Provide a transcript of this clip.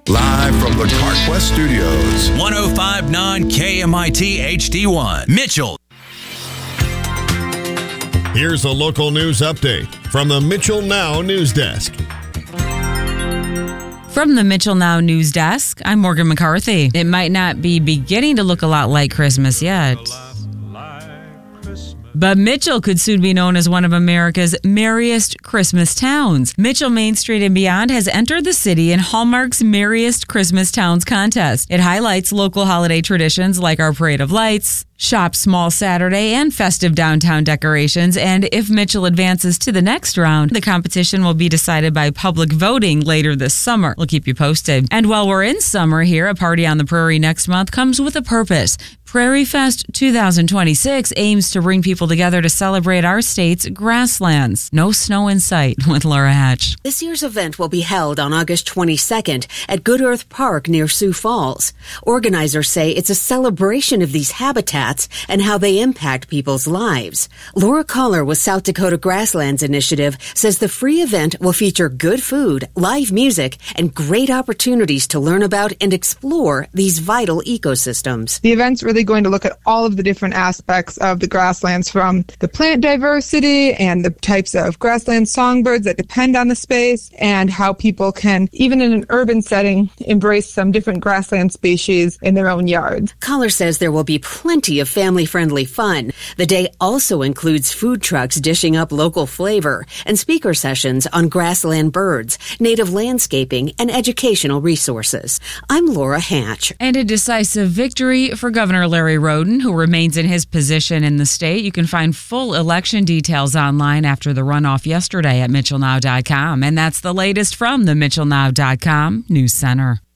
Live from the CarQuest Studios. 105.9 KMIT HD1. Mitchell. Here's a local news update from the Mitchell Now News Desk. From the Mitchell Now News Desk, I'm Morgan McCarthy. It might not be beginning to look a lot like Christmas yet, but Mitchell could soon be known as one of America's merriest Christmas towns. Mitchell Main Street and beyond has entered the city in Hallmark's Merriest Christmas Towns contest. It highlights local holiday traditions like our Parade of Lights, Shop Small Saturday, and festive downtown decorations. And if Mitchell advances to the next round, the competition will be decided by public voting later this summer. We'll keep you posted. And while we're in summer here, a party on the prairie next month comes with a purpose. Prairie Fest 2026 aims to bring people together to celebrate our state's grasslands. No snow in sight with Laura Hatch. This year's event will be held on August 22nd at Good Earth Park near Sioux Falls. Organizers say it's a celebration of these habitats and how they impact people's lives. Laura Collar with South Dakota Grasslands Initiative says the free event will feature good food, live music, and great opportunities to learn about and explore these vital ecosystems. The event's really going to look at all of the different aspects of the grasslands, from the plant diversity and the types of grassland songbirds that depend on the space, and how people can, even in an urban setting, embrace some different grassland species in their own yards. Collar says there will be plenty of family-friendly fun. The day also includes food trucks dishing up local flavor and speaker sessions on grassland birds, native landscaping, and educational resources. I'm Laura Hatch. And a decisive victory for Governor Larry Roden, who remains in his position in the state. You can find full election details online after the runoff yesterday at MitchellNow.com. And that's the latest from the MitchellNow.com News Center.